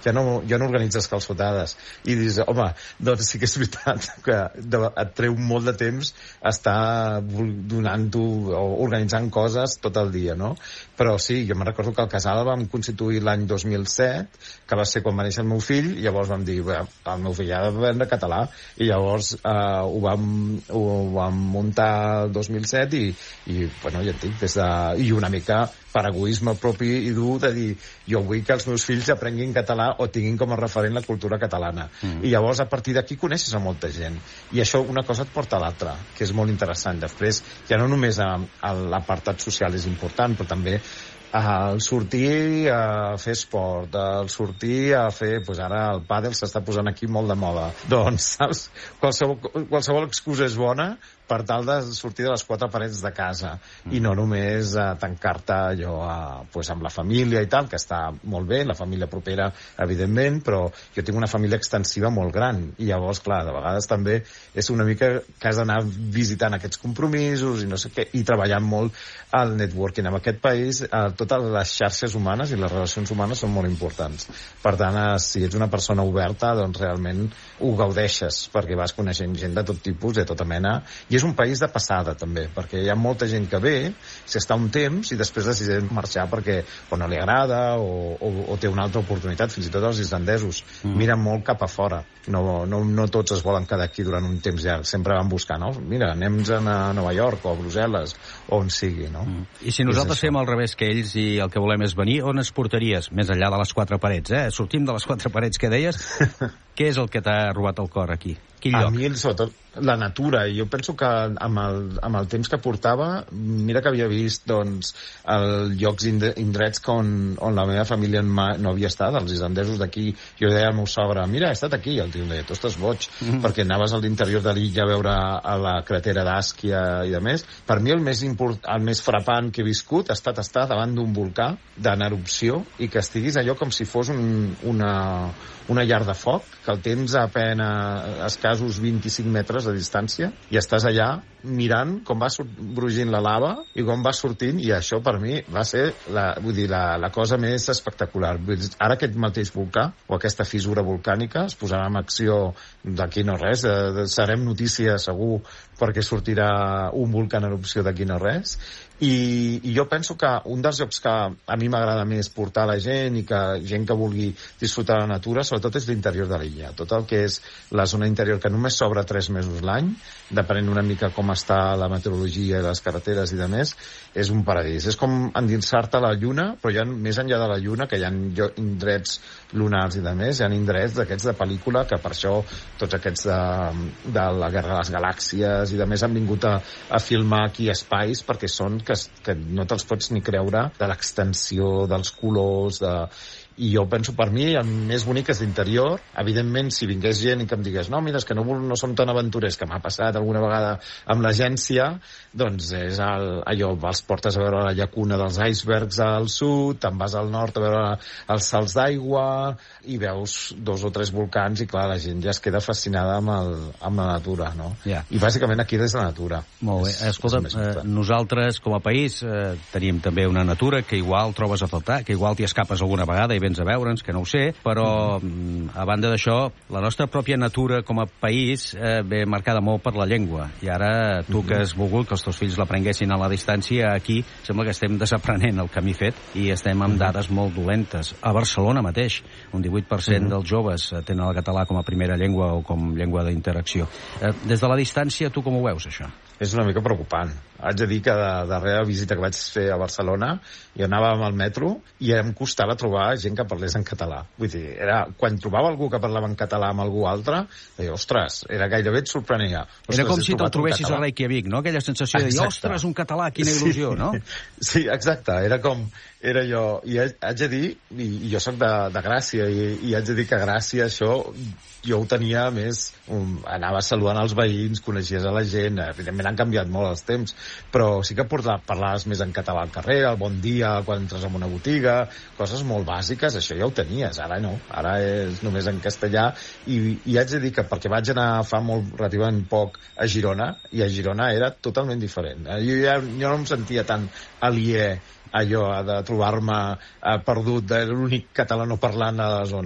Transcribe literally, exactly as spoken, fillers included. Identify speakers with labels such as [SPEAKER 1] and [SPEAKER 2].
[SPEAKER 1] ja no, ja no organitzes calçotades. I dius, home, doncs sí que és veritat que et treu molt de temps estar donant-ho o organitzant coses tot el dia, no? Però sí, jo me'n recordo que el casal el vam constituir l'any dos mil set, que va ser quan va néixer el meu fill, i llavors vam dir, el meu fill ha d'aprendre català, i llavors eh, ho, vam, ho vam muntar el dos mil set i, i bueno, ja et dic, des de, i una mica per egoisme propi i dur de dir, jo vull que els meus fills aprenguin català o tinguin com a referent la cultura catalana. Mm. I llavors a partir d'aquí coneixes a molta gent. I això una cosa et porta a l'altra, que és molt interessant. Després, ja no només a, a l'apartat social és important, però també el sortir a fer esport, el sortir a fer... Doncs ara el pàdel s'està posant aquí molt de moda. Doncs, saps? Qualsevol, qualsevol excusa és bona per tal de sortir de les quatre parets de casa mm. i no només a tancar-te allò a, pues, amb la família i tal, que està molt bé, la família propera, evidentment, però jo tinc una família extensiva molt gran i llavors, clar, de vegades també és una mica que has d'anar visitant aquests compromisos i no sé què, i treballant molt al networking. En aquest país, eh, totes les xarxes humanes i les relacions humanes són molt importants. Per tant, eh, si ets una persona oberta, doncs realment ho gaudeixes, perquè vas coneixent gent de tot tipus, de tota mena, i és un país de passada també, perquè hi ha molta gent que ve, s'hi està un temps i després decideix marxar perquè o no li agrada o, o, o té una altra oportunitat. Fins i tot els islandesos mm. miren molt cap a fora, no, no, no tots es volen quedar aquí durant un temps llarg, sempre van buscar, no? Mira, anem a Nova York o a Brussel·les o on sigui, no?
[SPEAKER 2] Mm. I si nosaltres fem al revés que ells i el que volem és venir, on es portaries? Més enllà de les quatre parets, eh? Sortim de les quatre parets que deies. Què és el que t'ha robat el cor aquí? Quin lloc?
[SPEAKER 1] A mi, sobretot, la natura. Jo penso que amb el, amb el temps que portava, mira que havia vist doncs, el llocs indrets on, on la meva família no havia estat, els islandesos d'aquí. Jo deia al meu sogre, mira, he estat aquí. I el tio deia, tu estàs boig, mm-hmm. perquè anaves a l'interior de l'illa a veure a la cratera d'Àsquia i de més. Per mi el més, import, el més frapant que he viscut ha estat estar davant d'un volcà en erupció i que estiguis allò com si fos un, una, una llar de foc, que el tens a pena escassos vint-i-cinc metres de distància i estàs allà mirant com va brugint la lava i com va sortint, i això per mi va ser la, vull dir, la, la cosa més espectacular. Ara aquest mateix volcà o aquesta fissura volcànica es posarà en acció d'aquí no res, eh, serem notícia segur perquè sortirà un volcà en erupció d'aquí no res. I, i jo penso que un dels llocs que a mi m'agrada més portar a la gent i que gent que vulgui disfrutar de la natura sobretot és l'interior de l'illa, tot el que és la zona interior, que només s'obre tres mesos l'any, depenent una mica com està la meteorologia i les carreteres i de més, és un paradís. És com endinsar-te a la lluna, però ja més enllà de la lluna, que hi ha indrets lunars i de més, hi ha indrets d'aquests de pel·lícula, que per això tots aquests de, de la Guerra de les Galàxies i de més han vingut a, a filmar aquí espais, perquè són que, que no te'ls pots ni creure de l'extensió, dels colors, de... I jo penso, per mi, el més bonic és l'interior. Evidentment, si vingués gent i que em digués no, mira, és que no, no som tan aventurers, que m'ha passat alguna vegada amb l'agència, doncs és el, allò, els portes a veure la llacuna dels icebergs al sud, te'n vas al nord a veure els salts d'aigua, i veus dos o tres volcans, i clar, la gent ja es queda fascinada amb, el, amb la natura, no?
[SPEAKER 2] Yeah.
[SPEAKER 1] I bàsicament aquí des de la natura.
[SPEAKER 2] Molt bé.
[SPEAKER 1] És,
[SPEAKER 2] Escolta,
[SPEAKER 1] és
[SPEAKER 2] eh, nosaltres, com a país, eh, tenim també una natura que igual trobes a faltar, que igual t'hi escapes alguna vegada i vens a veure'ns, que no ho sé, però mm. a banda d'això, la nostra pròpia natura com a país eh, ve marcada molt per la llengua, i ara tu mm-hmm. que has volgut que els teus fills l'aprenguessin a la distància, aquí sembla que estem desaprenent el camí fet i estem amb mm-hmm. dades molt dolentes. A Barcelona mateix, un divuit per cent mm-hmm. dels joves tenen el català com a primera llengua o com llengua d'interacció. Eh, des de la distància, tu com ho veus, això?
[SPEAKER 1] És una mica preocupant. Haig de dir que de darrera visita que vaig fer a Barcelona jo anava amb el metro i em costava trobar gent que parlés en català. Vull dir, era, quan trobava algú que parlava en català amb algú altre, deia, ostres, era gairebé et sorprenia. Ostres,
[SPEAKER 2] era com si te'l trobessis a Reykjavik, no? Aquella sensació de dir, ostres, un català, quina il·lusió, sí. no?
[SPEAKER 1] Sí, exacte, era com... Era jo, i haig de dir, i, i jo soc de, de Gràcia, i, i haig de dir que Gràcia això jo ho tenia més, um, anava saludant els veïns, coneixies a la gent, evidentment han canviat molt els temps, però sí que parlaves més en català al carrer, el bon dia quan entres en una botiga, coses molt bàsiques, això ja ho tenies, ara no, ara és només en castellà, i, i haig de dir que perquè vaig anar fa molt, relativament poc, a Girona, i a Girona era totalment diferent. Jo, ja, jo no em sentia tan aliè allò de trobar-me eh, perdut de l'únic catalanoparlant a la zona.